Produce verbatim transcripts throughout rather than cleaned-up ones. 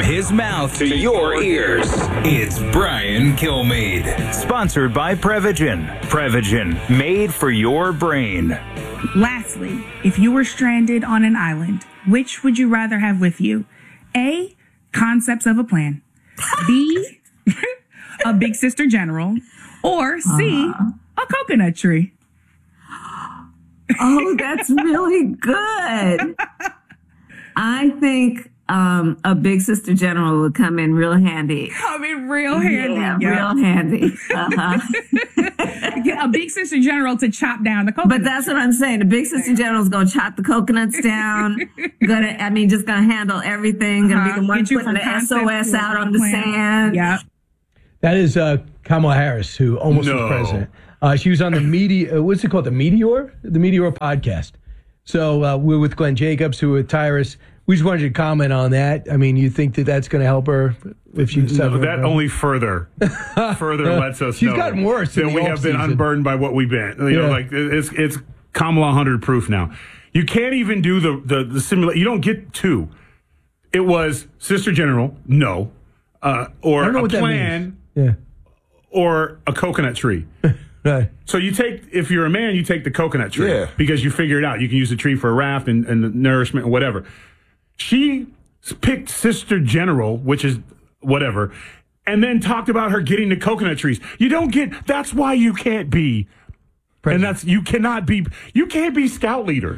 his mouth to your ears, it's Brian Kilmeade. Sponsored by Prevagen. Prevagen, made for your brain. Lastly, if you were stranded on an island, which would you rather have with you? A, concepts of a plan. B, a big sister general. Or C, uh-huh. a coconut tree. Oh, that's really good. I think um, a big sister general would come in real handy. Come in real handy. Yeah, yeah. real handy. Uh-huh. A big sister general to chop down the coconuts. But that's what I'm saying. The big sister general is going to chop the coconuts down. Gonna, I mean, just going to handle everything. Going to uh-huh. be the one putting the S O S out on the plan. sand. Yeah. That is uh, Kamala Harris, who almost no. was president. Uh, she was on the media. Uh, what's it called? The Meteor, the Meteor podcast. So uh, we're with Glenn Jacobs, who with Tyrus. We just wanted you to comment on that. I mean, you think that that's going to help her if she decides? No, that only further, further lets us She's know gotten worse. that we have been unburdened by what we've been. You yeah. know, like it's it's Kamala hundred proof now. You can't even do the the, the simulation. You don't get two. It was Sister General, no, uh, or a plan, yeah, or a coconut tree. Right. So you take, if you're a man, you take the coconut tree yeah. because you figure it out. You can use the tree for a raft and, and nourishment and whatever. She picked Sister General, which is whatever, and then talked about her getting the coconut trees. You don't get, that's why you can't be, President. And that's, you cannot be, you can't be scout leader.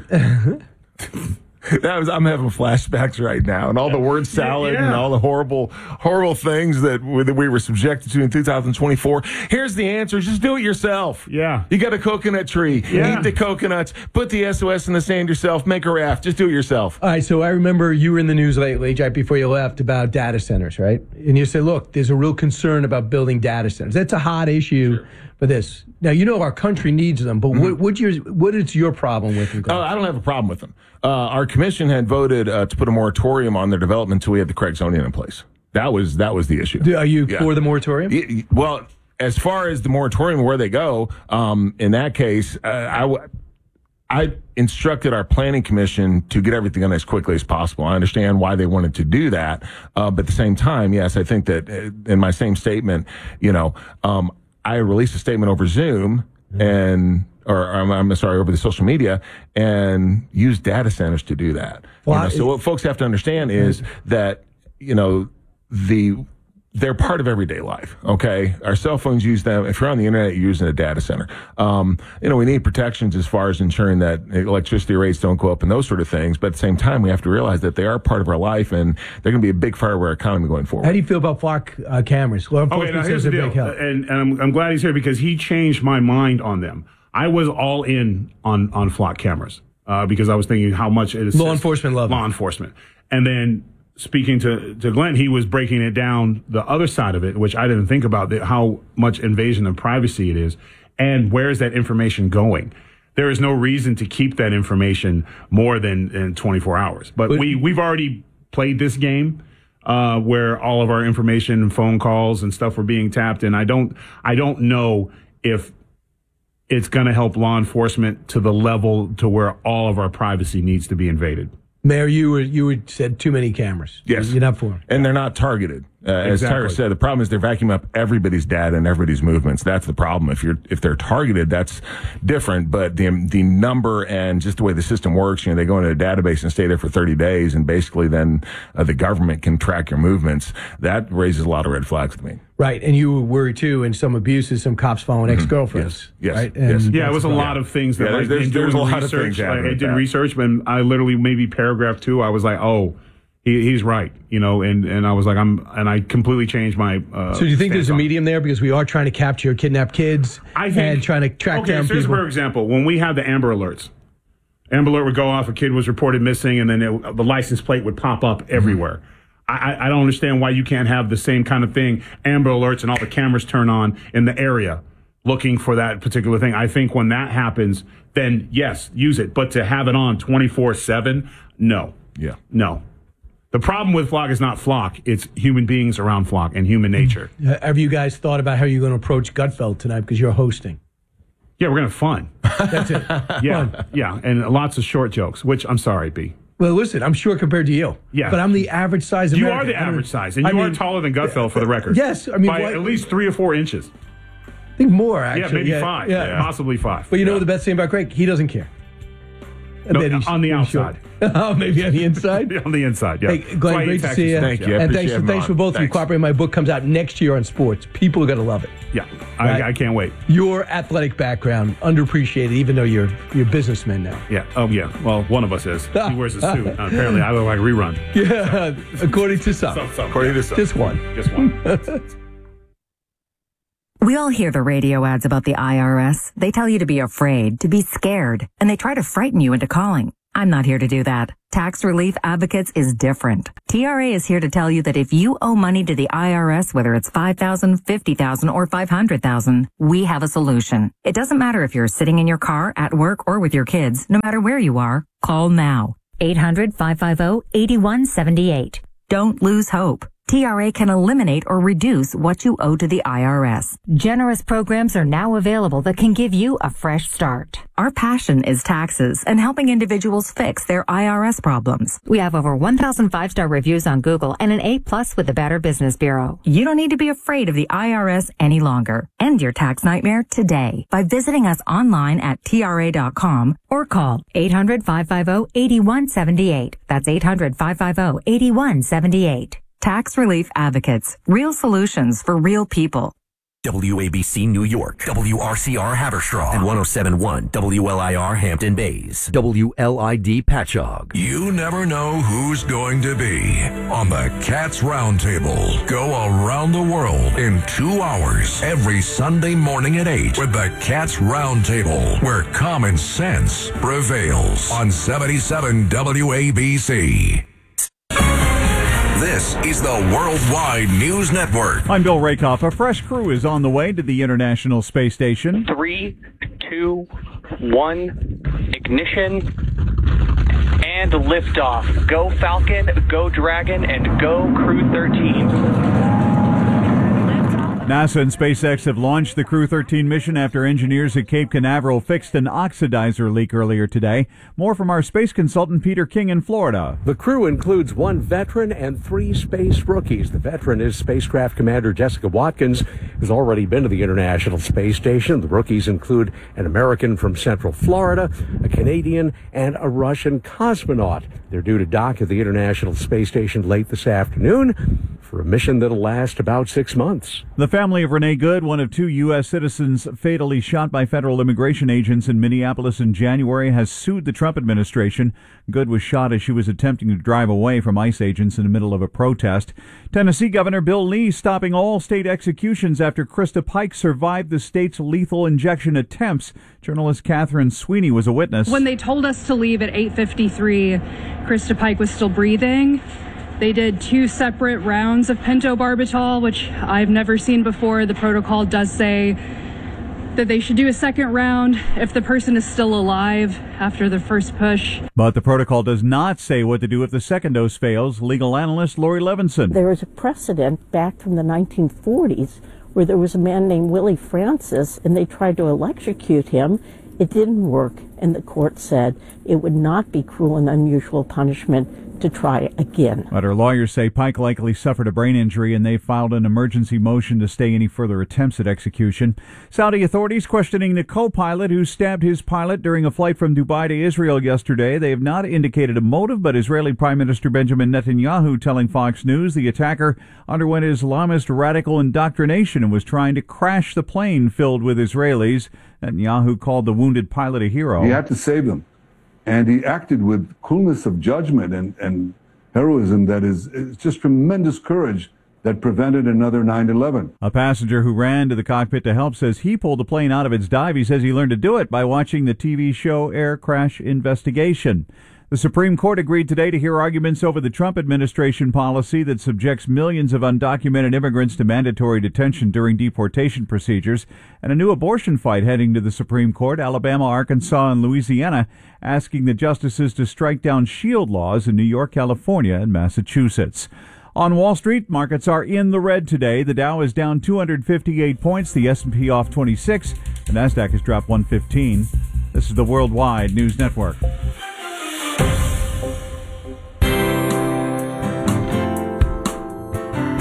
That was, I'm having flashbacks right now, and all the word salad yeah, yeah. and all the horrible, horrible things that we, that we were subjected to in two thousand twenty-four. Here's the answer: just do it yourself. Yeah, you got a coconut tree. Yeah. Eat the coconuts. Put the S O S in the sand yourself. Make a raft. Just do it yourself. All right. So I remember you were in the news lately, right before you left, about data centers, right? And you said, "Look, there's a real concern about building data centers. That's a hot issue." Sure. For this. Now, you know our country needs them, but mm-hmm. what, what, your, what is your problem with them? Uh, I don't have a problem with them. Uh, our commission had voted uh, to put a moratorium on their development until we had the correct zoning in place. That was that was the issue. Are you yeah. for the moratorium? It, well, as far as the moratorium, where they go, um, in that case, uh, I w- I instructed our planning commission to get everything done as quickly as possible. I understand why they wanted to do that, uh, but at the same time, yes, I think that uh, in my same statement, you know, um, I released a statement over Zoom and, or I'm, I'm sorry, over the social media and used data centers to do that. Well, you know, so what folks have to understand is that, you know, the, they're part of everyday life. Okay. Our cell phones use them. If you're on the internet, you're using a data center. Um, you know, we need protections as far as ensuring that electricity rates don't go up and those sort of things. But at the same time, we have to realize that they are part of our life and they're going to be a big part of our economy going forward. How do you feel about flock uh, cameras? Law enforcement okay, now here's says the a deal. big help. And, and I'm, I'm glad he's here because he changed my mind on them. I was all in on, on flock cameras uh, because I was thinking how much it is. Law enforcement love Law enforcement. And then speaking to, to Glenn, he was breaking it down the other side of it, which I didn't think about, the, how much invasion of privacy it is, and where is that information going? There is no reason to keep that information more than, than twenty-four hours. But we, we've already played this game uh, where all of our information and phone calls and stuff were being tapped, and I don't, I don't know if it's going to help law enforcement to the level to where all of our privacy needs to be invaded. Mayor, you were, you were said too many cameras. Yes. You're not for them. And they're not targeted. Uh, as Exactly. Tyra said, the problem is they're vacuuming up everybody's data and everybody's movements. That's the problem. If you're if they're targeted, that's different. But the the number and just the way the system works, you know, they go into a database and stay there for thirty days, and basically then uh, the government can track your movements. That raises a lot of red flags to me. Right, and you were worried too in some abuses, some cops following mm-hmm. ex-girlfriends. Yes, yes, right? yes. And Yeah, it was a lot of things that Yeah, like, there's- in there's doing a lot of research, things like, happening I with did that. research, but I literally maybe paragraph two, I was like, oh, he, he's right, you know, and, and I was like, I'm, and I completely changed my. Uh, So do you think there's a on it. medium there because we are trying to capture kidnapped kids I think, and trying to track okay, down so here's people? for example, when we have the Amber Alerts, Amber Alert would go off, a kid was reported missing, and then it, the license plate would pop up everywhere. I, I don't understand why you can't have the same kind of thing, Amber Alerts, and all the cameras turn on in the area looking for that particular thing. I think when that happens, then yes, use it. But to have it on twenty-four seven, no. Yeah. No. The problem with Flock is not Flock. It's human beings around Flock and human nature. Uh, Have you guys thought about how you're going to approach Gutfeld tonight because you're hosting? Yeah, we're going to have fun. That's it. Yeah, Fun. yeah, and lots of short jokes, which I'm sorry, B. Well, listen, I'm short compared to you. Yeah. But I'm the average size You American. are the average size, and you I are mean, taller than Gutfeld, for the record. Yes. I mean, by what- at least three or four inches. I think more, actually. Yeah, maybe five. Yeah, possibly five. But you know Yeah. what the best thing about Craig? He doesn't care. No, That he's- on the he's short. outside. Oh, maybe on the inside? On the inside, yeah. Hey, That's Glenn, why he great to attacks see his you. face, Thank you. yeah. I And thanks, appreciate for, having thanks me for on. both of you Thanks. cooperating. My book comes out next year on sports. People are going to love it. Yeah, Right. I, I can't wait. Your athletic background, underappreciated, even though you're you're businessmen now. Yeah. Oh, yeah. Well, one of us is. He wears a suit. Uh, apparently, I look like a rerun. Yeah, according to some. Some- some, According yeah. to some. Just one. Just one. We all hear the radio ads about the I R S. They tell you to be afraid, to be scared, and they try to frighten you into calling. I'm not here to do that. Tax Relief Advocates is different. T R A is here to tell you that if you owe money to the I R S, whether it's five thousand dollars, fifty thousand dollars, or five hundred thousand dollars, we have a solution. It doesn't matter if you're sitting in your car, at work, or with your kids. No matter where you are, call now. eight hundred, five five zero, eight one seven eight. Don't lose hope. T R A can eliminate or reduce what you owe to the I R S. Generous programs are now available that can give you a fresh start. Our passion is taxes and helping individuals fix their I R S problems. We have over one thousand five-star reviews on Google and an A plus with the Better Business Bureau. You don't need to be afraid of the I R S any longer. End your tax nightmare today by visiting us online at T R A dot com or call eight hundred, five five zero, eight one seven eight. That's eight hundred, five five zero, eight one seven eight. Tax Relief Advocates. Real solutions for real people. W A B C New York, W R C R Haverstraw, and one oh seven point one W L I R Hampton Bays, W L I D Patchogue. You never know who's going to be on the Cats Roundtable. Go around the world in two hours every Sunday morning at eight with the Cats Roundtable, where common sense prevails on seventy-seven W A B C. This is the Worldwide News Network. I'm Bill Rakoff. A fresh crew is on the way to the International Space Station. Three, two, one, ignition, and liftoff. Go Falcon, go Dragon, and go Crew thirteen. NASA and SpaceX have launched the Crew thirteen mission after engineers at Cape Canaveral fixed an oxidizer leak earlier today. More from our space consultant Peter King in Florida. The crew includes one veteran and three space rookies. The veteran is spacecraft commander Jessica Watkins, who's already been to the International Space Station. The rookies include an American from Central Florida, a Canadian, and a Russian cosmonaut. They're due to dock at the International Space Station late this afternoon for a mission that'll last about six months. The family of Renee Good, one of two U S citizens fatally shot by federal immigration agents in Minneapolis in January, has sued the Trump administration. Good was shot as she was attempting to drive away from ICE agents in the middle of a protest. Tennessee Governor Bill Lee stopping all state executions after Krista Pike survived the state's lethal injection attempts. Journalist Catherine Sweeney was a witness. When they told us to leave at eight fifty-three, Krista Pike was still breathing. They did two separate rounds of pentobarbital, which I've never seen before. The protocol does say that they should do a second round if the person is still alive after the first push. But the protocol does not say what to do if the second dose fails. Legal analyst Lori Levinson. There was a precedent back from the nineteen forties where there was a man named Willie Francis and they tried to electrocute him. It didn't work, and the court said it would not be cruel and unusual punishment to try again. But her lawyers say Pike likely suffered a brain injury, and they filed an emergency motion to stay any further attempts at execution. Saudi authorities questioning the co-pilot who stabbed his pilot during a flight from Dubai to Israel yesterday. They have not indicated a motive, but Israeli Prime Minister Benjamin Netanyahu telling Fox News the attacker underwent Islamist radical indoctrination and was trying to crash the plane filled with Israelis. Netanyahu called the wounded pilot a hero. He had to save them. And he acted with coolness of judgment and, and heroism that is, is just tremendous courage that prevented another nine eleven. A passenger who ran to the cockpit to help says he pulled the plane out of its dive. He says he learned to do it by watching the T V show Air Crash Investigation. The Supreme Court agreed today to hear arguments over the Trump administration policy that subjects millions of undocumented immigrants to mandatory detention during deportation procedures, and a new abortion fight heading to the Supreme Court. Alabama, Arkansas, and Louisiana asking the justices to strike down shield laws in New York, California, and Massachusetts. On Wall Street, markets are in the red today. The Dow is down two hundred fifty-eight points, the S and P off twenty-six, the Nasdaq has dropped one fifteen. This is the Worldwide News Network.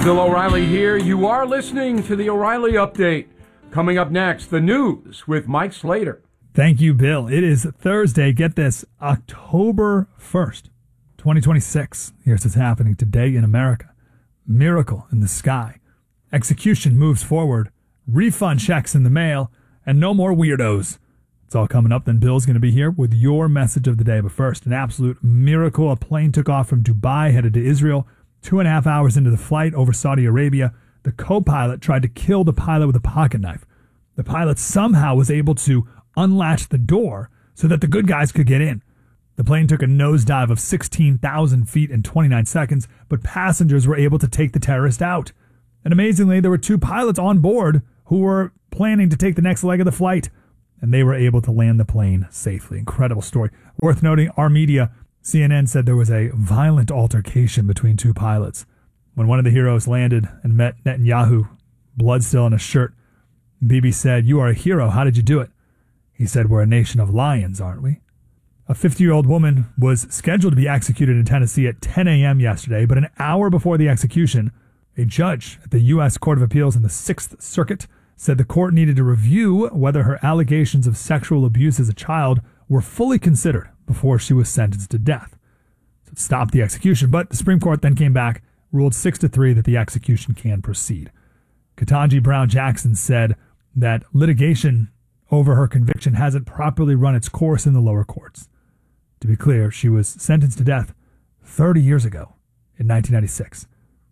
Bill O'Reilly here. You are listening to the O'Reilly Update. Coming up next, the news with Mike Slater. Thank you, Bill. It is Thursday. Get this, October first, twenty twenty-six. Here's what's happening today in America. Miracle in the sky. Execution moves forward. Refund checks in the mail. And no more weirdos. It's all coming up. Then Bill's going to be here with your message of the day. But first, an absolute miracle. A plane took off from Dubai, headed to Israel. Two and a half hours into the flight over Saudi Arabia, the co-pilot tried to kill the pilot with a pocket knife. The pilot somehow was able to unlatch the door so that the good guys could get in. The plane took a nosedive of sixteen thousand feet in twenty-nine seconds, but passengers were able to take the terrorist out. And amazingly, there were two pilots on board who were planning to take the next leg of the flight, and they were able to land the plane safely. Incredible story. Worth noting, our media, C N N, said there was a violent altercation between two pilots. When one of the heroes landed and met Netanyahu, blood still on his shirt, Bibi said, "You are a hero. How did you do it?" He said, "We're a nation of lions, aren't we?" A fifty-year-old woman was scheduled to be executed in Tennessee at ten a.m. yesterday, but an hour before the execution, a judge at the U S Court of Appeals in the Sixth Circuit said the court needed to review whether her allegations of sexual abuse as a child were fully considered before she was sentenced to death. So it stopped the execution, but the Supreme Court then came back, ruled six to three that the execution can proceed. Ketanji Brown Jackson said that litigation over her conviction hasn't properly run its course in the lower courts. To be clear, she was sentenced to death thirty years ago in nineteen ninety-six.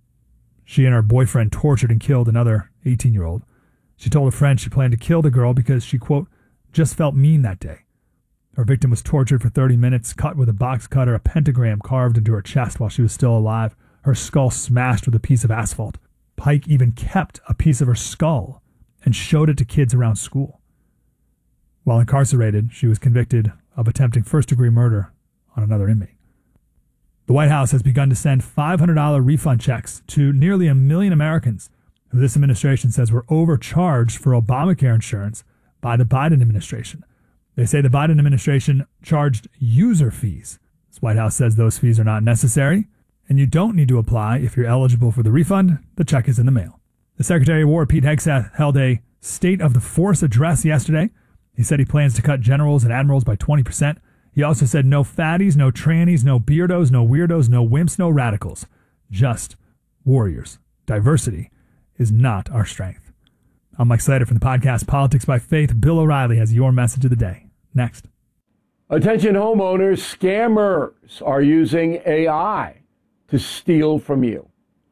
She and her boyfriend tortured and killed another eighteen-year-old. She told a friend she planned to kill the girl because she, quote, just felt mean that day. Her victim was tortured for thirty minutes, cut with a box cutter, a pentagram carved into her chest while she was still alive, her skull smashed with a piece of asphalt. Pike even kept a piece of her skull and showed it to kids around school. While incarcerated, she was convicted of attempting first-degree murder on another inmate. The White House has begun to send five hundred dollars refund checks to nearly a million Americans who this administration says were overcharged for Obamacare insurance by the Biden administration. They say the Biden administration charged user fees. This White House says those fees are not necessary, and you don't need to apply if you're eligible for the refund. The check is in the mail. The Secretary of War, Pete Hegseth, held a State of the Force address yesterday. He said he plans to cut generals and admirals by twenty percent. He also said no fatties, no trannies, no beardos, no weirdos, no wimps, no radicals. Just warriors. Diversity is not our strength. I'm Mike Slater from the podcast Politics by Faith. Bill O'Reilly has your message of the day. Next. Attention homeowners, scammers are using A I to steal from you.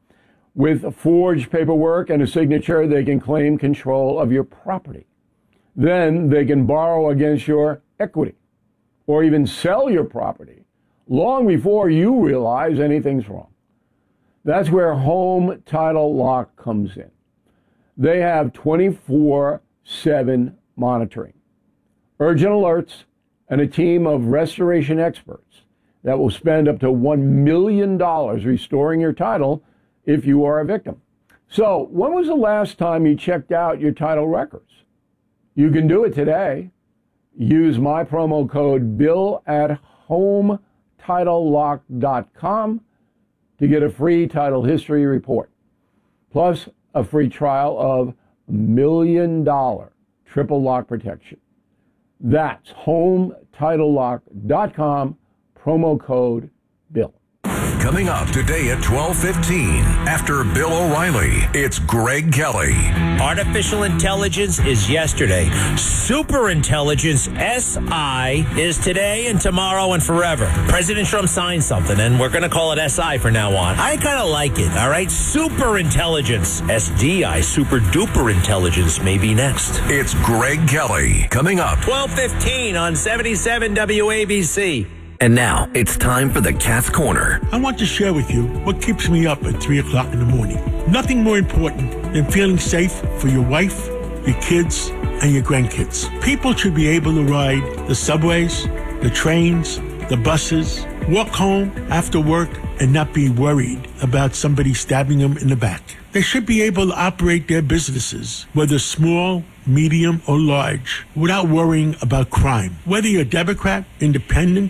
With forged paperwork and a signature, they can claim control of your property. Then they can borrow against your equity or even sell your property long before you realize anything's wrong. That's where Home Title Lock comes in. They have twenty-four seven monitoring, urgent alerts, and a team of restoration experts that will spend up to one million dollars restoring your title if you are a victim. So, when was the last time you checked out your title records? You can do it today. Use my promo code Bill at home title lock dot com to get a free title history report, plus a free trial of million dollar triple lock protection. That's home title lock dot com, promo code Bill. Coming up today at twelve fifteen, after Bill O'Reilly, it's Greg Kelly. Artificial intelligence is yesterday. Super intelligence, S I, is today and tomorrow and forever. President Trump signed something, and we're going to call it S I from now on. I kind of like it, all right? Super intelligence. S D I, super duper intelligence, may be next. It's Greg Kelly. Coming up. twelve fifteen on seventy-seven W A B C. And now it's time for the Cat's Corner. I want to share with you what keeps me up at three o'clock in the morning. Nothing more important than feeling safe for your wife, your kids, and your grandkids. People should be able to ride the subways, the trains, the buses, walk home after work, and not be worried about somebody stabbing them in the back. They should be able to operate their businesses, whether small, medium, or large, without worrying about crime. Whether you're Democrat, Independent,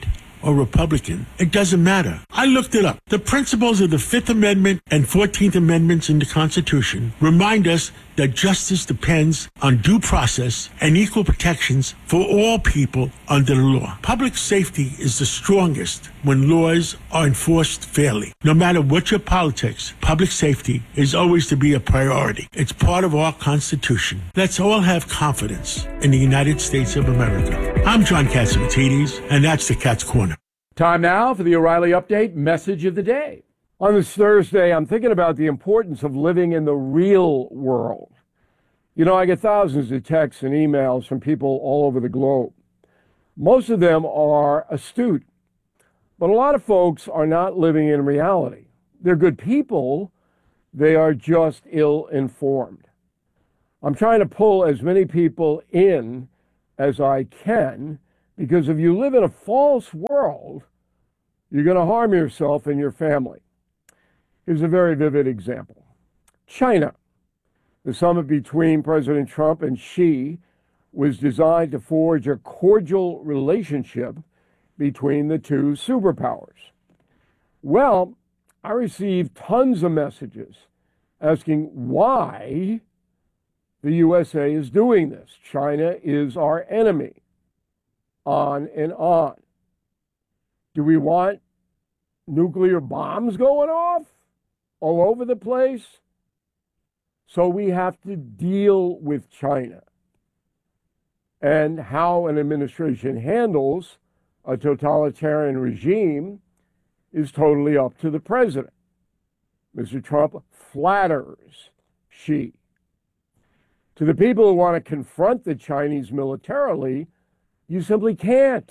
or Republican. It doesn't matter. I looked it up. The principles of the Fifth Amendment and fourteenth Amendments in the Constitution remind us that justice depends on due process and equal protections for all people under the law. Public safety is the strongest when laws are enforced fairly. No matter what your politics, public safety is always to be a priority. It's part of our Constitution. Let's all have confidence in the United States of America. I'm John Catsimatidis, and that's the Cat's Corner. Time now for the O'Reilly Update Message of the Day. On this Thursday, I'm thinking about the importance of living in the real world. You know, I get thousands of texts and emails from people all over the globe. Most of them are astute, but a lot of folks are not living in reality. They're good people, they are just ill-informed. I'm trying to pull as many people in as I can, because if you live in a false world, you're going to harm yourself and your family. Here's a very vivid example. China. The summit between President Trump and Xi was designed to forge a cordial relationship between the two superpowers. Well, I received tons of messages asking why the U S A is doing this. China is our enemy. On and on. Do we want nuclear bombs going off all over the place? So we have to deal with China. And how an administration handles a totalitarian regime is totally up to the president. Mister Trump flatters Xi. To the people who want to confront the Chinese militarily, you simply can't.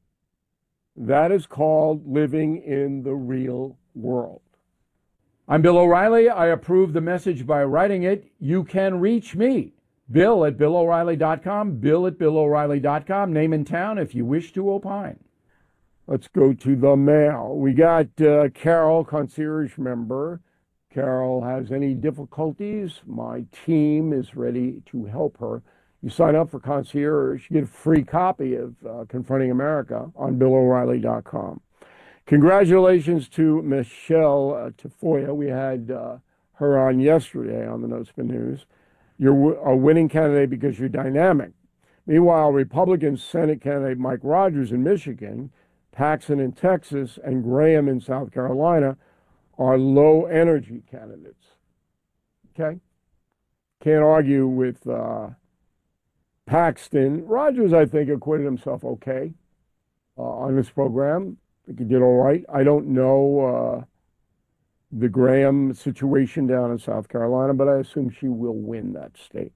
That is called living in the real world. I'm Bill O'Reilly. I approve the message by writing it. You can reach me, Bill at Bill O'Reilly dot com, Bill at Bill O'Reilly dot com, name and town if you wish to opine. Let's go to the mail. We got uh, Carol, concierge member. Carol has any difficulties, my team is ready to help her. You sign up for concierge, you get a free copy of uh, Confronting America on Bill O'Reilly dot com. Congratulations to Michelle uh, Tafoya. We had uh, her on yesterday on the No Spin News. You're a winning candidate because you're dynamic. Meanwhile, Republican Senate candidate Mike Rogers in Michigan, Paxton in Texas, and Graham in South Carolina are low-energy candidates. Okay? Can't argue with uh, Paxton. Rogers, I think, acquitted himself okay uh, on this program. I think he did all right. I don't know uh, the Graham situation down in South Carolina, but I assume she will win that state.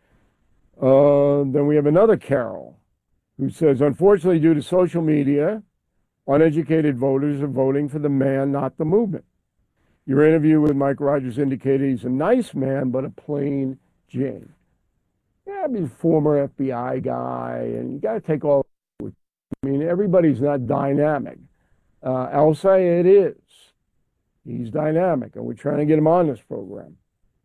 Uh, then we have another Carol who says, unfortunately, due to social media, uneducated voters are voting for the man, not the movement. Your interview with Mike Rogers indicated he's a nice man, but a plain Jane. Yeah, he's a former F B I guy, and you got to take all. I mean, everybody's not dynamic. Uh, I'll say it is. He's dynamic, and we're trying to get him on this program.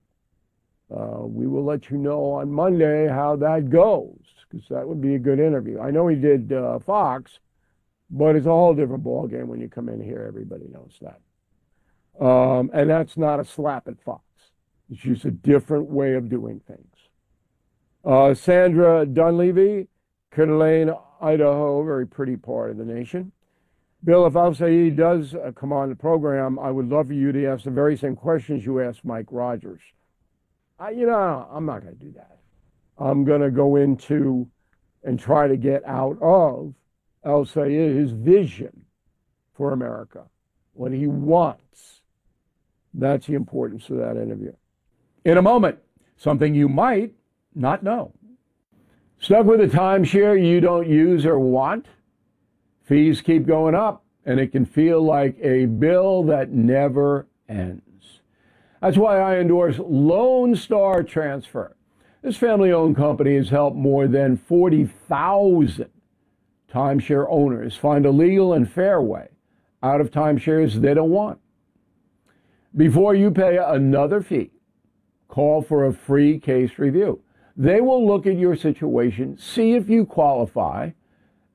Uh, we will let you know on Monday how that goes, because that would be a good interview. I know he did uh, Fox, but it's a whole different ballgame when you come in here. Everybody knows that. Um, and that's not a slap at Fox. It's just a different way of doing things. Uh, Sandra Dunleavy, Coeur d'Alene, Idaho, very pretty part of the nation. Bill, if Al-Sayed does uh, come on the program, I would love for you to ask the very same questions you asked Mike Rogers. I, you know, I'm not going to do that. I'm going to go into and try to get out of Al-Sayed his vision for America, what he wants. That's the importance of that interview. In a moment, something you might not know. Stuck with a timeshare you don't use or want? Fees keep going up, and it can feel like a bill that never ends. That's why I endorse Lone Star Transfer. This family-owned company has helped more than forty thousand timeshare owners find a legal and fair way out of timeshares they don't want. Before you pay another fee, call for a free case review. They will look at your situation, see if you qualify,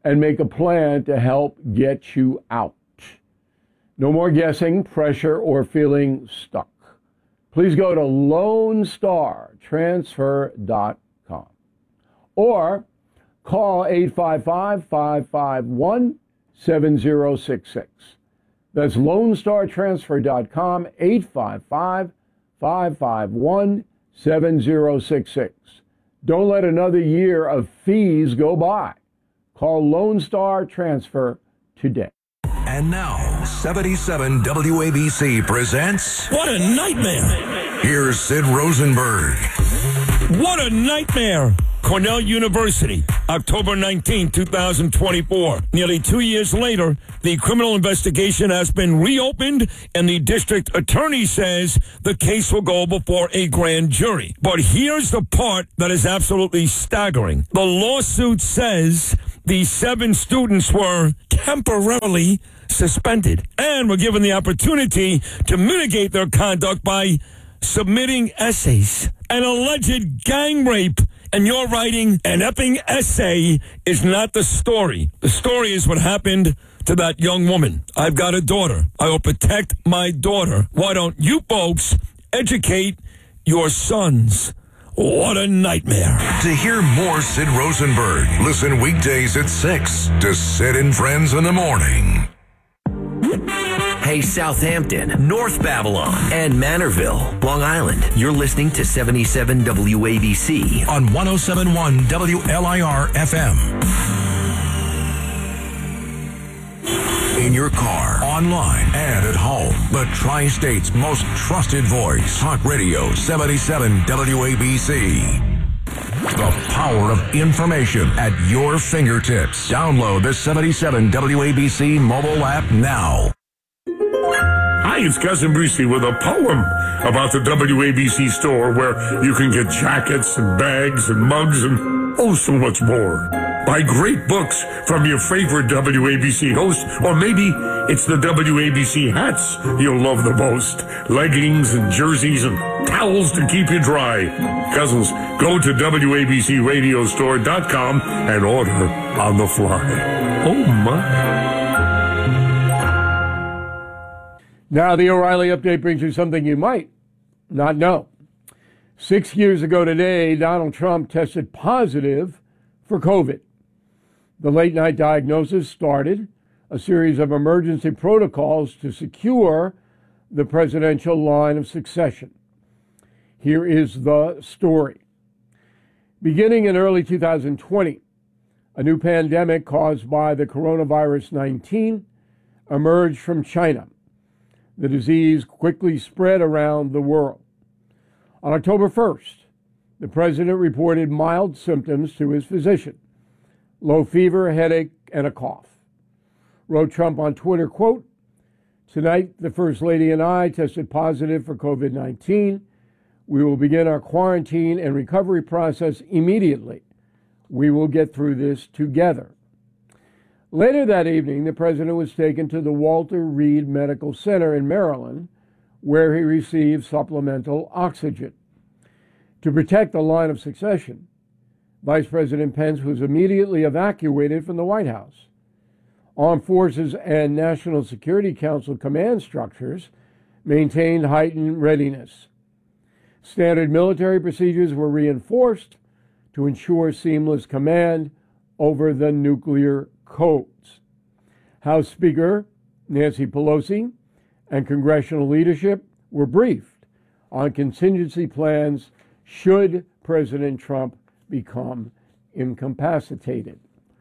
and make a plan to help get you out. No more guessing, pressure, or feeling stuck. Please go to lone star transfer dot com or call eight five five, five five one, seven zero six six. That's lone star transfer dot com, eight five five, five five one, seven zero six six. Don't let another year of fees go by. Call Lone Star Transfer today. And now, seventy-seven W A B C presents... What a nightmare! Here's Sid Rosenberg. What a nightmare! Cornell University, October nineteenth, twenty twenty-four. Nearly two years later, the criminal investigation has been reopened, and the district attorney says the case will go before a grand jury. But here's the part that is absolutely staggering. The lawsuit says the seven students were temporarily suspended and were given the opportunity to mitigate their conduct by submitting essays. An alleged gang rape. And you're writing an epping essay is not the story. The story is what happened to that young woman. I've got a daughter. I will protect my daughter. Why don't you folks educate your sons? What a nightmare. To hear more Sid Rosenberg, listen weekdays at six to Sid and Friends in the Morning. Hey, Southampton, North Babylon, and Manorville, Long Island. You're listening to seventy-seven W A B C on one oh seven point one W L I R F M. In your car, online, and at home. The Tri-State's most trusted voice. Talk Radio seventy-seven W A B C. The power of information at your fingertips. Download the seventy-seven W A B C mobile app now. Hi, it's Cousin Brucey with a poem about the W A B C store where you can get jackets and bags and mugs and oh so much more. Buy great books from your favorite W A B C host, or maybe it's the W A B C hats you'll love the most. Leggings and jerseys and towels to keep you dry. Cousins, go to W A B C radio store dot com and order on the fly. Oh my. Now, the O'Reilly Update brings you something you might not know. Six years ago today, Donald Trump tested positive for COVID. The late-night diagnosis started a series of emergency protocols to secure the presidential line of succession. Here is the story. Beginning in early two thousand twenty, a new pandemic caused by the coronavirus nineteen emerged from China. The disease quickly spread around the world. On October first, the president reported mild symptoms to his physician: low fever, headache, and a cough. Wrote Trump on Twitter, quote, "Tonight, the First Lady and I tested positive for COVID nineteen. We will begin our quarantine and recovery process immediately. We will get through this together." Later that evening, the president was taken to the Walter Reed Medical Center in Maryland, where he received supplemental oxygen. To protect the line of succession, Vice President Pence was immediately evacuated from the White House. Armed Forces and National Security Council command structures maintained heightened readiness. Standard military procedures were reinforced to ensure seamless command over the nuclear codes. House Speaker Nancy Pelosi and congressional leadership were briefed on contingency plans should President Trump become incapacitated.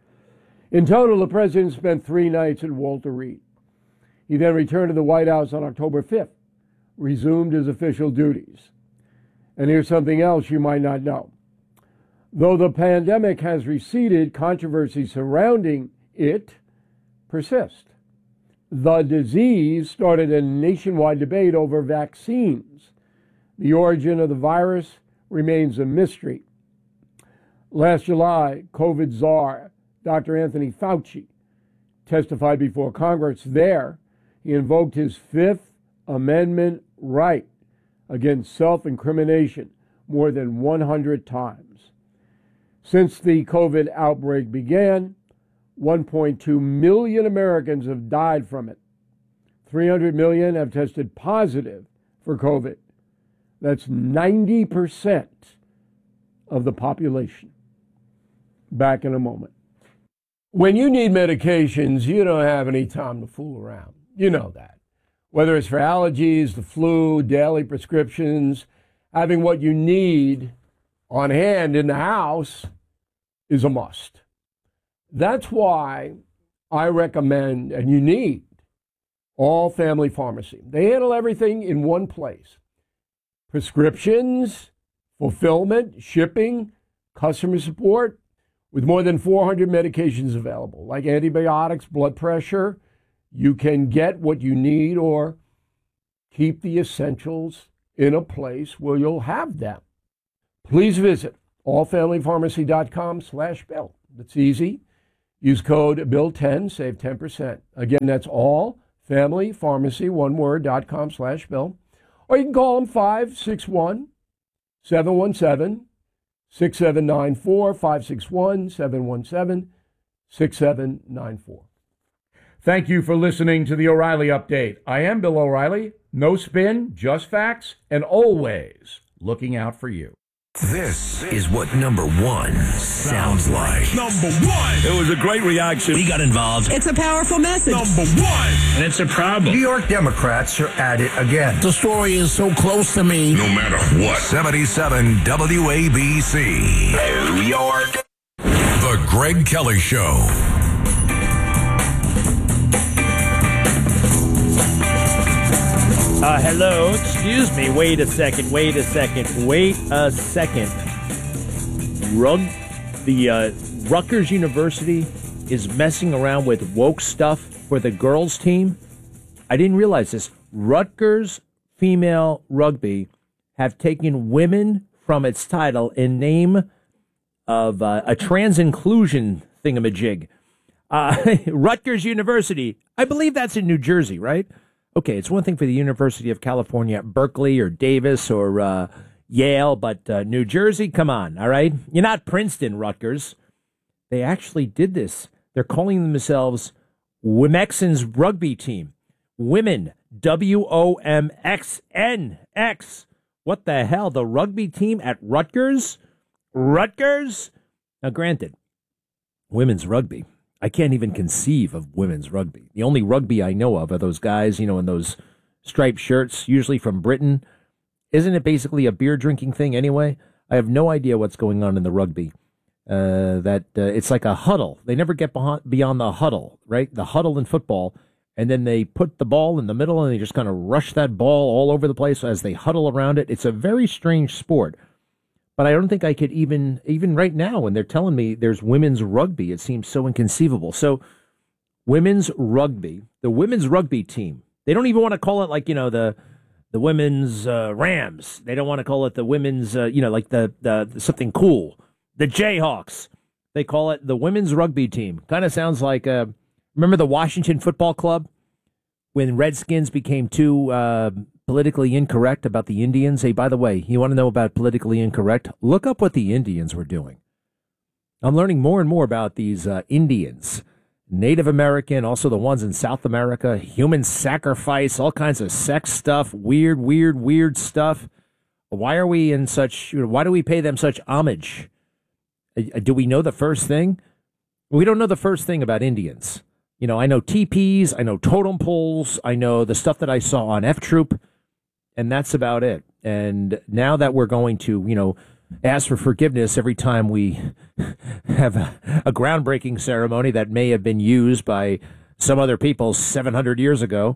In total, the president spent three nights at Walter Reed. He then returned to the White House on October fifth, resumed his official duties. And here's something else you might not know. Though the pandemic has receded, controversy surrounding it persists. The disease started a nationwide debate over vaccines. The origin of the virus remains a mystery. Last July, COVID czar Doctor Anthony Fauci testified before Congress. There, he invoked his Fifth Amendment right against self-incrimination more than one hundred times. Since the COVID outbreak began, one point two million Americans have died from it. three hundred million have tested positive for COVID. That's ninety percent of the population. Back in a moment. When you need medications, you don't have any time to fool around. You know that. Whether it's for allergies, the flu, daily prescriptions, having what you need on hand in the house is a must. That's why I recommend, and you need, All Family Pharmacy. They handle everything in one place. Prescriptions, fulfillment, shipping, customer support, with more than four hundred medications available, like antibiotics, blood pressure. You can get what you need or keep the essentials in a place where you'll have them. Please visit allfamilypharmacy.com slash bill. It's easy. Use code bill ten, save ten percent. Again, that's allfamilypharmacy, one word, dot com slash bill. Or you can call them five six one, seven one seven, six seven nine four, five six one, seven one seven, six seven nine four. Thank you for listening to the O'Reilly Update. I am Bill O'Reilly. No spin, just facts, and always looking out for you. This is what number one sounds like. Number one. It was a great reaction. We got involved. It's a powerful message. Number one. And it's a problem. New York Democrats are at it again. The story is so close to me. No matter what. seventy-seven W A B C. New York. The Greg Kelly Show. Uh, hello, excuse me, wait a second, wait a second, wait a second. Rug, the uh, Rutgers University is messing around with woke stuff for the girls' team. I didn't realize this. Rutgers female rugby have taken women from its title in name of uh, a trans inclusion thingamajig. Uh, Rutgers University, I believe that's in New Jersey, right? Okay, it's one thing for the University of California at Berkeley or Davis or uh, Yale, but uh, New Jersey, come on, all right? You're not Princeton, Rutgers. They actually did this. They're calling themselves Womexon's rugby team. Women, W O M X N X. What the hell? The rugby team at Rutgers? Rutgers? Now, granted, women's rugby. I can't even conceive of women's rugby. The only rugby I know of are those guys, you know, in those striped shirts, usually from Britain. Isn't it basically a beer drinking thing anyway? I have no idea what's going on in the rugby. Uh, that uh, it's like a huddle. They never get beyond, beyond the huddle, right? The huddle in football. And then they put the ball in the middle and they just kind of rush that ball all over the place as they huddle around it. It's a very strange sport. But I don't think I could even, even right now, when they're telling me there's women's rugby, it seems so inconceivable. So, women's rugby, the women's rugby team, they don't even want to call it like, you know, the the women's uh, Rams. They don't want to call it the women's, uh, you know, like the, the, the something cool. The Jayhawks. They call it the women's rugby team. Kind of sounds like, uh, remember the Washington Football Club? When Redskins became too uh, politically incorrect about the Indians. Hey, by the way, you want to know about politically incorrect? Look up what the Indians were doing. I'm learning more and more about these uh, Indians, Native American, also the ones in South America, human sacrifice, all kinds of sex stuff, weird, weird, weird stuff. Why are we in such, why do we pay them such homage? Uh, do we know the first thing? We don't know the first thing about Indians. You know, I know teepees, I know totem poles, I know the stuff that I saw on F Troop, and that's about it. And now that we're going to, you know, ask for forgiveness every time we have a, a groundbreaking ceremony that may have been used by some other people seven hundred years ago,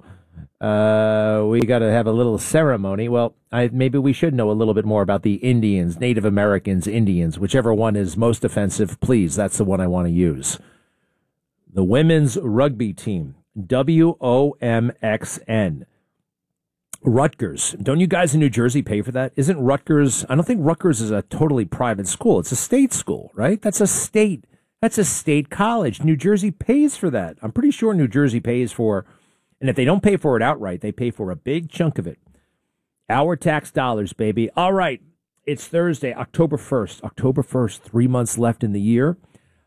uh, we got to have a little ceremony. Well, I, maybe we should know a little bit more about the Indians, Native Americans, Indians, whichever one is most offensive, please, that's the one I want to use. The women's rugby team, W O M X N. Rutgers. Don't you guys in New Jersey pay for that? Isn't Rutgers, I don't think Rutgers is a totally private school. It's a state school, right? That's a state, that's a state college. New Jersey pays for that. I'm pretty sure New Jersey pays for, and if they don't pay for it outright, they pay for a big chunk of it. Our tax dollars, baby. All right. It's Thursday, October first. October first, three months left in the year.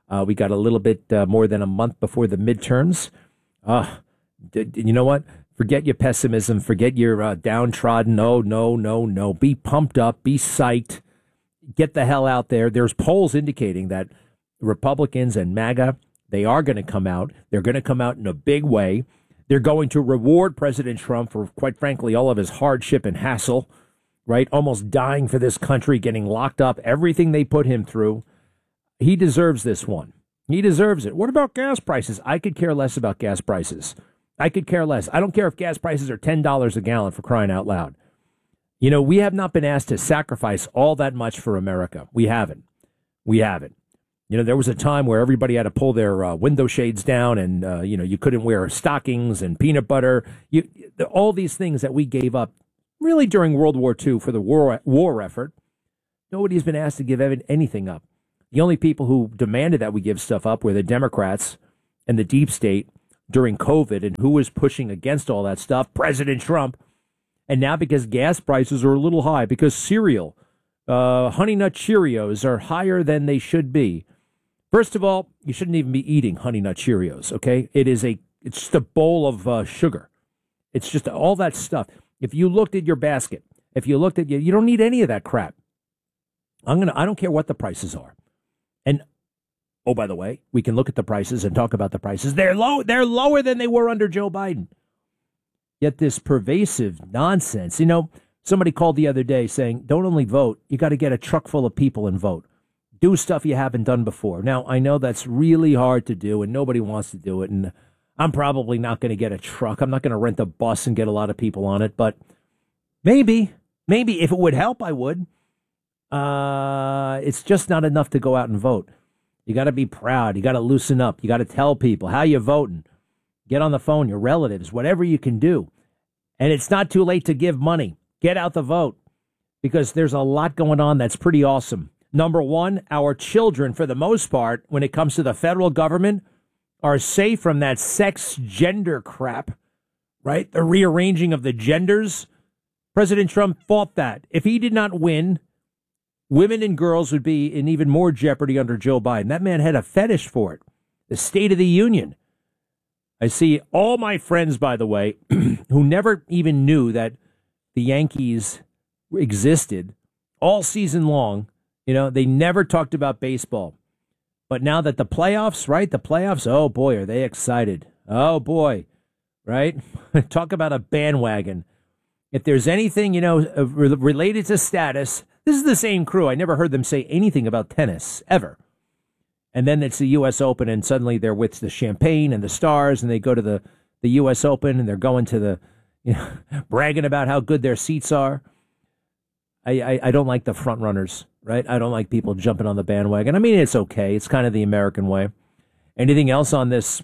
Uh, we got a little bit uh, more than a month before the midterms. Uh, d- d- you know what? Forget your pessimism. Forget your uh, downtrodden. No, no, no, no. Be pumped up. Be psyched. Get the hell out there. There's polls indicating that Republicans and MAGA, they are going to come out. They're going to come out in a big way. They're going to reward President Trump for, quite frankly, all of his hardship and hassle, right? Almost dying for this country, getting locked up, everything they put him through. He deserves this one. He deserves it. What about gas prices? I could care less about gas prices. I could care less. I don't care if gas prices are ten dollars a gallon, for crying out loud. You know, we have not been asked to sacrifice all that much for America. We haven't. We haven't. You know, there was a time where everybody had to pull their uh, window shades down and, uh, you know, you couldn't wear stockings and peanut butter. You, all these things that we gave up really during World War Two for the war, war effort. Nobody's been asked to give anything up. The only people who demanded that we give stuff up were the Democrats and the deep state during COVID. And who was pushing against all that stuff? President Trump. And now because gas prices are a little high, because cereal, uh, Honey Nut Cheerios are higher than they should be. First of all, you shouldn't even be eating Honey Nut Cheerios, okay? It is a, it's just a bowl of uh, sugar. It's just all that stuff. If you looked at your basket, if you looked at you, you don't need any of that crap. I'm gonna, I don't care what the prices are. And oh, by the way, we can look at the prices and talk about the prices. They're low. They're lower than they were under Joe Biden. Yet this pervasive nonsense. You know, somebody called the other day saying, don't only vote, you got to get a truck full of people and vote. Do stuff you haven't done before. Now, I know that's really hard to do and nobody wants to do it. And I'm probably not going to get a truck. I'm not going to rent a bus and get a lot of people on it. But maybe, maybe if it would help, I would. Uh, it's just not enough to go out and vote. You got to be proud. You got to loosen up. You got to tell people how you're voting. Get on the phone, your relatives, whatever you can do. And it's not too late to give money. Get out the vote because there's a lot going on that's pretty awesome. Number one, our children, for the most part, when it comes to the federal government, are safe from that sex gender crap, right? The rearranging of the genders. President Trump fought that. If he did not win, women and girls would be in even more jeopardy under Joe Biden. That man had a fetish for it. The State of the Union. I see all my friends, by the way, who never even knew that the Yankees existed all season long. You know, they never talked about baseball. But now that the playoffs, right? The playoffs, oh, boy, are they excited. Oh, boy, right? Talk about a bandwagon. If there's anything, you know, related to status, this is the same crew. I never heard them say anything about tennis, ever. And then it's the U S Open, and suddenly they're with the champagne and the stars, and they go to the, the U S Open, and they're going to the, you know, bragging about how good their seats are. I, I, I don't like the front runners, right? I don't like people jumping on the bandwagon. I mean, it's okay. It's kind of the American way. Anything else on this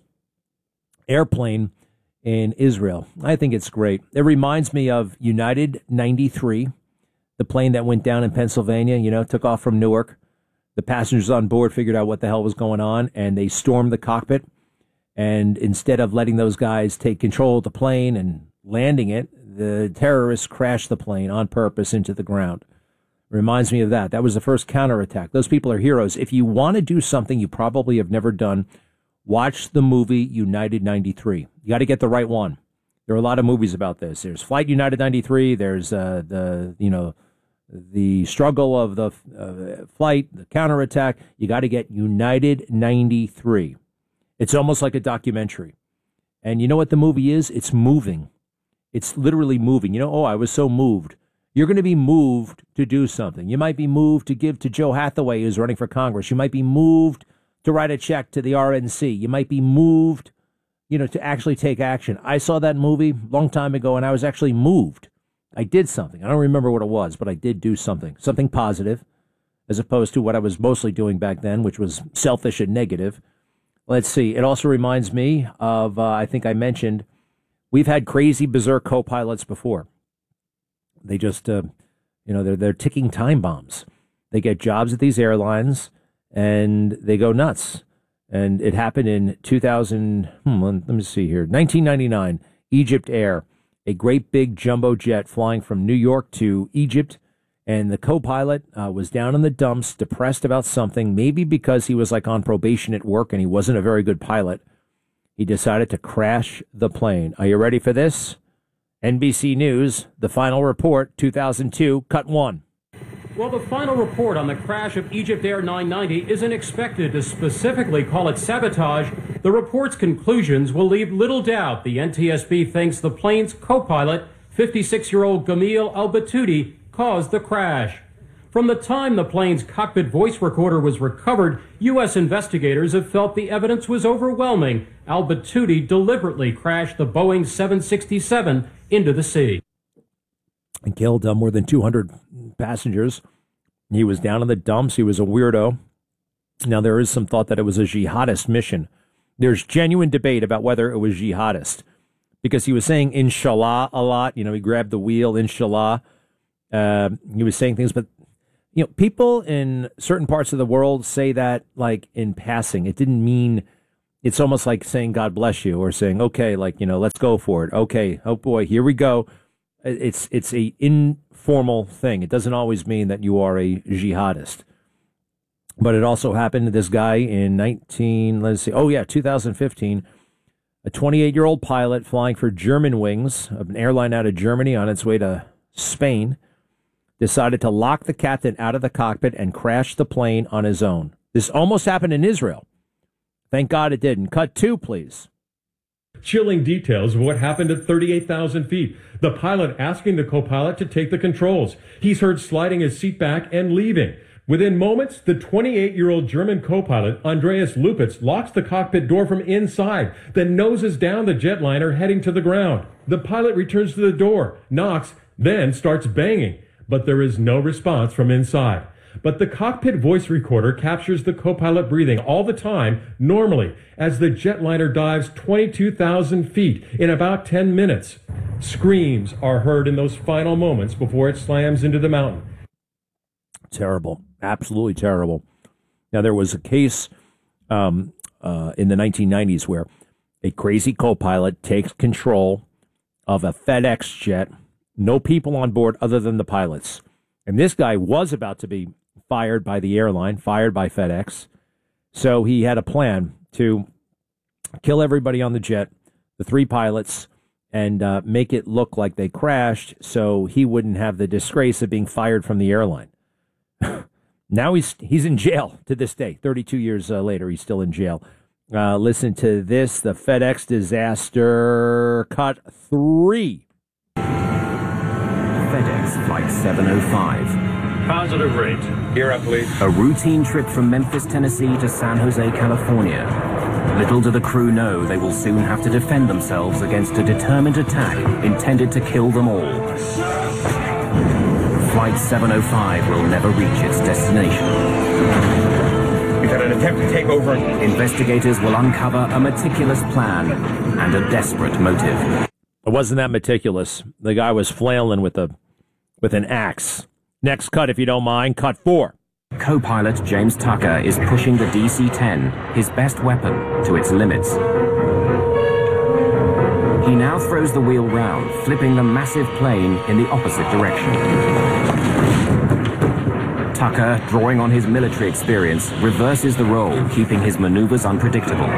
airplane in Israel? I think it's great. It reminds me of United ninety-three, the plane that went down in Pennsylvania, you know, took off from Newark. The passengers on board figured out what the hell was going on, and they stormed the cockpit. And instead of letting those guys take control of the plane and landing it, the terrorists crashed the plane on purpose into the ground. Reminds me of that. That was the first counterattack. Those people are heroes. If you want to do something you probably have never done, watch the movie United ninety-three. You got to get the right one. There are a lot of movies about this. There's Flight United ninety-three. There's uh, the, you know, the struggle of the uh, flight, the counterattack. You got to get United ninety-three. It's almost like a documentary. And you know what the movie is? It's moving. It's literally moving. You know, oh, I was so moved. You're going to be moved to do something. You might be moved to give to Joe Hathaway, who's running for Congress. You might be moved to write a check to the R N C. You might be moved, you know, to actually take action. I saw that movie a long time ago, and I was actually moved. I did something. I don't remember what it was, but I did do something, something positive, as opposed to what I was mostly doing back then, which was selfish and negative. Let's see. It also reminds me of, uh, I think I mentioned, we've had crazy berserk co-pilots before. They just, uh, you know, they're, they're ticking time bombs. They get jobs at these airlines, and they go nuts. And it happened in two thousand, hmm, let me see here, nineteen ninety-nine, Egypt Air, a great big jumbo jet flying from New York to Egypt, And the co-pilot uh, was down in the dumps, depressed about something, maybe because he was like on probation at work and he wasn't a very good pilot. He decided to crash the plane. Are you ready for this? N B C News, the final report, two thousand two, cut one. Well, the final report on the crash of Egypt Air nine ninety isn't expected to specifically call it sabotage. The report's conclusions will leave little doubt the N T S B thinks the plane's co-pilot, fifty-six-year-old Gamil Al-Batouti, caused the crash. From the time the plane's cockpit voice recorder was recovered, U S investigators have felt the evidence was overwhelming. Al-Batouti deliberately crashed the Boeing seven sixty-seven into the sea. And killed uh, more than two hundred passengers. He was down in the dumps. He was a weirdo. Now, there is some thought that it was a jihadist mission. There's genuine debate about whether it was jihadist because he was saying inshallah a lot. You know, he grabbed the wheel, inshallah. Uh, he was saying things, but, you know, people in certain parts of the world say that like in passing. It didn't mean, it's almost like saying God bless you or saying, okay, like, you know, let's go for it. Okay, oh boy, here we go. It's it's a informal thing. It doesn't always mean that you are a jihadist. But it also happened to this guy in nineteen, let's see, oh yeah, two thousand fifteen, a twenty-eight-year-old pilot flying for Germanwings, an airline out of Germany on its way to Spain, decided to lock the captain out of the cockpit and crash the plane on his own. This almost happened in Israel. Thank God it didn't. Cut two, please. Chilling details of what happened at thirty-eight thousand feet. The pilot asking the co-pilot to take the controls. He's heard sliding his seat back and leaving. Within moments, the twenty-eight-year-old German co-pilot, Andreas Lupitz, locks the cockpit door from inside, then noses down the jetliner heading to the ground. The pilot returns to the door, knocks, then starts banging. But there is no response from inside. But the cockpit voice recorder captures the co-pilot breathing all the time, normally, as the jetliner dives twenty-two thousand feet in about ten minutes. Screams are heard in those final moments before it slams into the mountain. Terrible. Absolutely terrible. Now, there was a case um, uh, in the nineteen nineties where a crazy co-pilot takes control of a FedEx jet, no people on board other than the pilots. And this guy was about to be fired by the airline, fired by FedEx. So he had a plan to kill everybody on the jet, the three pilots, and uh, make it look like they crashed so he wouldn't have the disgrace of being fired from the airline. Now he's he's in jail to this day. thirty-two years uh, later, he's still in jail. Uh, listen to this, the FedEx disaster, cut three. FedEx Flight seven oh five. Positive rate. Here up, please. A routine trip from Memphis, Tennessee to San Jose, California. Little do the crew know they will soon have to defend themselves against a determined attack intended to kill them all. Flight seven oh five will never reach its destination. We've had an attempt to take over. Investigators will uncover a meticulous plan and a desperate motive. It wasn't that meticulous. The guy was flailing with a with an axe. Next cut, if you don't mind, cut four. Co-pilot James Tucker is pushing the D C ten, his best weapon, to its limits. He now throws the wheel round, flipping the massive plane in the opposite direction. Tucker, drawing on his military experience, reverses the role, keeping his maneuvers unpredictable.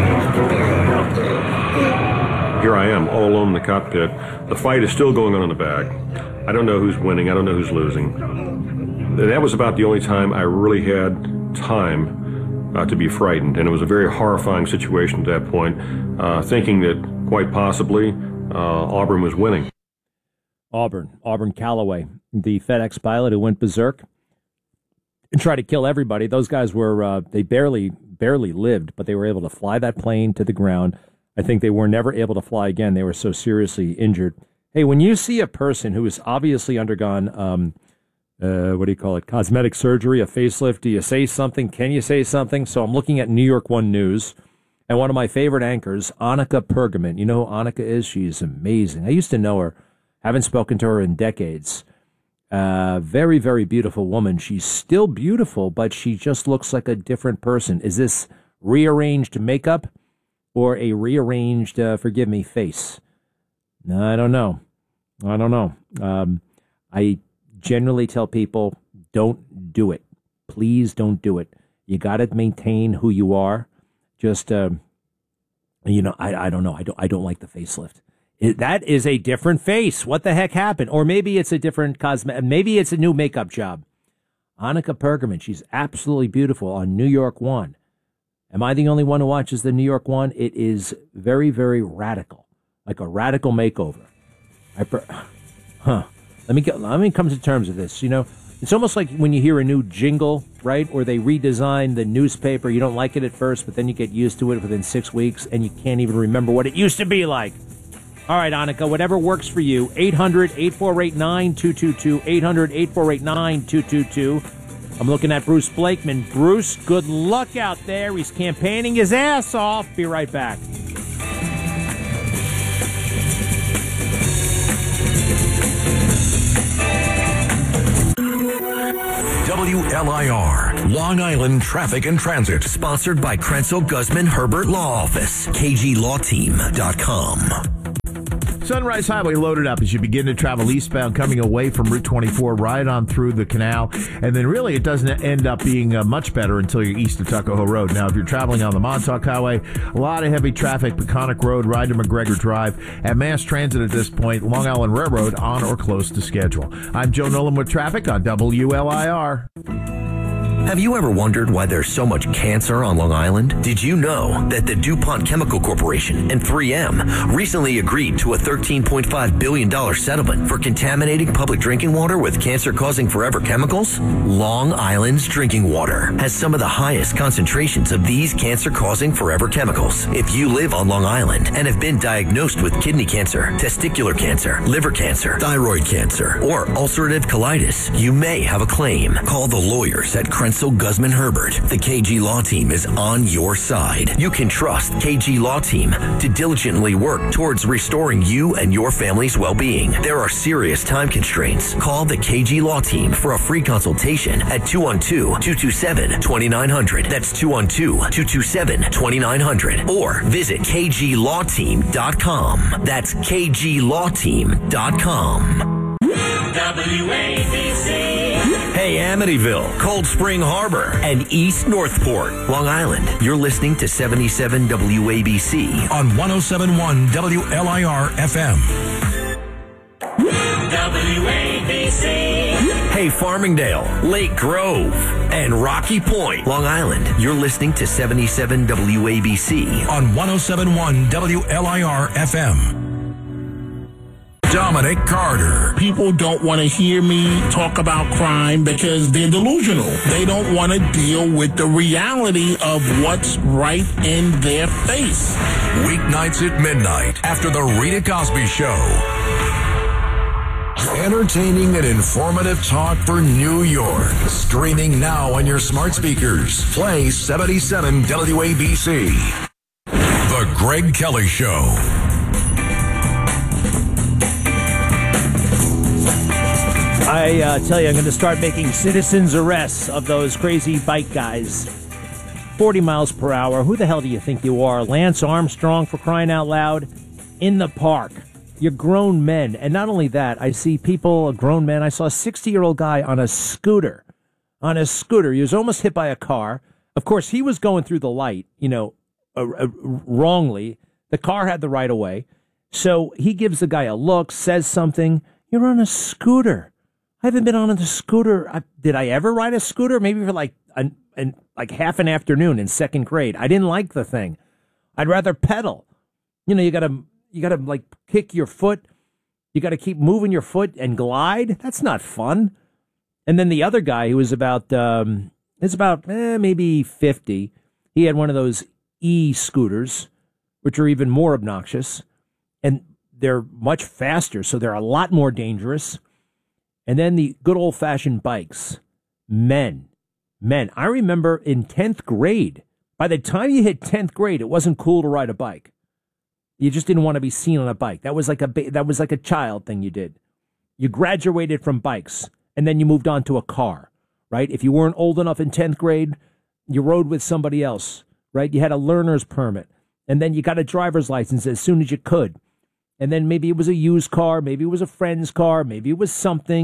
Here I am, all alone in the cockpit. The fight is still going on in the back. I don't know who's winning. I don't know who's losing. That was about the only time I really had time uh, to be frightened, and it was a very horrifying situation at that point, uh, thinking that quite possibly uh, Auburn was winning. Auburn, Auburn Callaway, the FedEx pilot who went berserk and tried to kill everybody. Those guys were, uh, they barely, barely lived, but they were able to fly that plane to the ground. I think they were never able to fly again. They were so seriously injured. Hey, when you see a person who has obviously undergone, um, uh, what do you call it, cosmetic surgery, a facelift, do you say something? Can you say something? So I'm looking at New York One News, and one of my favorite anchors, Annika Pergament. You know who Annika is? She's amazing. I used to know her. Haven't spoken to her in decades. Uh, very, very beautiful woman. She's still beautiful, but she just looks like a different person. Is this rearranged makeup or a rearranged, uh, forgive me, face? I don't know. I don't know. Um, I generally tell people, don't do it. Please don't do it. You got to maintain who you are. Just, uh, you know, I, I don't know. I don't, I don't like the facelift. It, that is a different face. What the heck happened? Or maybe it's a different cosmetic. Maybe it's a new makeup job. Annika Pergerman, she's absolutely beautiful on New York One. Am I the only one who watches the New York One? It is very, very radical, like a radical makeover. I per- huh. Let me get, let me come to terms with this. You know, it's almost like when you hear a new jingle, right? Or they redesign the newspaper. You don't like it at first, but then you get used to it within six weeks, and you can't even remember what it used to be like. All right, Annika, whatever works for you. eight hundred, eight four eight, nine two two two. eight hundred, eight four eight, nine two two two. I'm looking at Bruce Blakeman. Bruce, good luck out there. He's campaigning his ass off. Be right back. W L I R, Long Island Traffic and Transit. Sponsored by Krenzel Guzman Herbert Law Office. K G Law Team dot com. Sunrise Highway loaded up as you begin to travel eastbound, coming away from Route twenty-four, right on through the canal. And then really it doesn't end up being uh, much better until you're east of Tuckahoe Road. Now, if you're traveling on the Montauk Highway, a lot of heavy traffic, Peconic Road, right to McGregor Drive. At Mass Transit at this point, Long Island Railroad on or close to schedule. I'm Joe Nolan with traffic on W L I R. Have you ever wondered why there's so much cancer on Long Island? Did you know that the DuPont Chemical Corporation and three M recently agreed to a thirteen point five billion dollars settlement for contaminating public drinking water with cancer-causing forever chemicals? Long Island's drinking water has some of the highest concentrations of these cancer-causing forever chemicals. If you live on Long Island and have been diagnosed with kidney cancer, testicular cancer, liver cancer, thyroid cancer, or ulcerative colitis, you may have a claim. Call the lawyers at Krenzel Guzman Herbert. The K G Law Team is on your side. You can trust K G Law Team to diligently work towards restoring you and your family's well-being. There are serious time constraints. Call the K G Law Team for a free consultation at two one two, two two seven, two nine zero zero. That's two one two, two two seven, two nine zero zero. Or visit K G Law Team dot com. That's K G Law Team dot com. W A B C. Hey, Amityville, Cold Spring Harbor, and East Northport, Long Island. You're listening to seventy-seven W A B C on one oh seven point one W L I R F M. W A B C. Hey, Farmingdale, Lake Grove, and Rocky Point, Long Island. You're listening to seventy-seven W A B C on one oh seven point one W L I R F M. Dominic Carter. People don't want to hear me talk about crime because they're delusional. They don't want to deal with the reality of what's right in their face. Weeknights at midnight after the Rita Cosby Show. Entertaining and informative talk for New York. Streaming now on your smart speakers. Play seventy-seven W A B C. The Greg Kelly Show. I uh, tell you, I'm going to start making citizens arrests of those crazy bike guys. forty miles per hour. Who the hell do you think you are? Lance Armstrong, for crying out loud, in the park. You're grown men. And not only that, I see people, grown men. I saw a sixty-year-old guy on a scooter. On a scooter. He was almost hit by a car. Of course, he was going through the light, you know, uh, uh, wrongly. The car had the right of way. So he gives the guy a look, says something. You're on a scooter. I haven't been on a scooter. I, did I ever ride a scooter? Maybe for like an, an like half an afternoon in second grade. I didn't like the thing. I'd rather pedal. You know, you gotta you gotta like kick your foot. You gotta keep moving your foot and glide. That's not fun. And then the other guy who was about um, it's about eh, maybe fifty. He had one of those e-scooters, which are even more obnoxious, and they're much faster, so they're a lot more dangerous. And then the good old-fashioned bikes. Men. Men. I remember in tenth grade, by the time you hit tenth grade, it wasn't cool to ride a bike. You just didn't want to be seen on a bike. That was like a that was like a child thing you did. You graduated from bikes, and then you moved on to a car, right? If you weren't old enough in tenth grade, you rode with somebody else, right? You had a learner's permit, and then you got a driver's license as soon as you could. And then maybe it was a used car, maybe it was a friend's car, maybe it was something,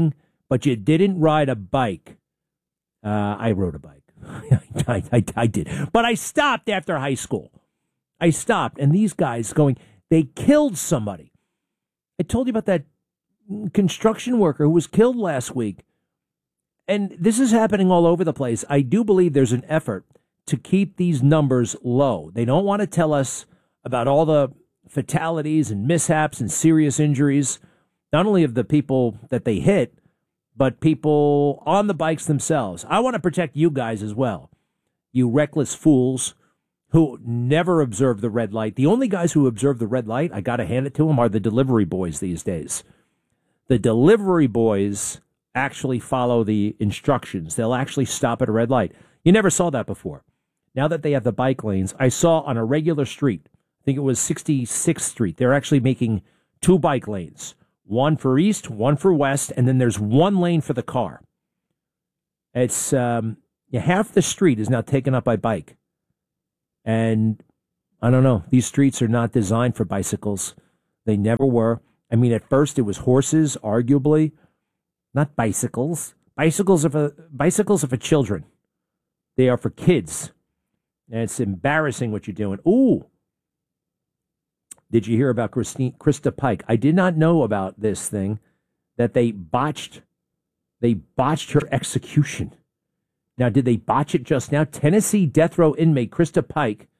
but you didn't ride a bike. Uh, I rode a bike. I, I, I did. But I stopped after high school. I stopped, and these guys going, they killed somebody. I told you about that construction worker who was killed last week. And this is happening all over the place. I do believe there's an effort to keep these numbers low. They don't want to tell us about all the fatalities and mishaps and serious injuries, not only of the people that they hit, but people on the bikes themselves. I want to protect you guys as well, you reckless fools who never observe the red light. The only guys who observe the red light, I got to hand it to them, are the delivery boys these days. The delivery boys actually follow the instructions. They'll actually stop at a red light. You never saw that before. Now that they have the bike lanes, I saw on a regular street, I think it was sixty-sixth Street, they're actually making two bike lanes. One for east, one for west, and then there's one lane for the car. It's um, yeah, half the street is now taken up by bike. And I don't know, these streets are not designed for bicycles. They never were. I mean, at first it was horses, arguably, not bicycles. Bicycles are for, bicycles are for children. They are for kids. And it's embarrassing what you're doing. Ooh. Did you hear about Christine, Krista Pike? I did not know about this thing, that they botched, they botched her execution. Now, did they botch it just now? Tennessee death row inmate Krista Pike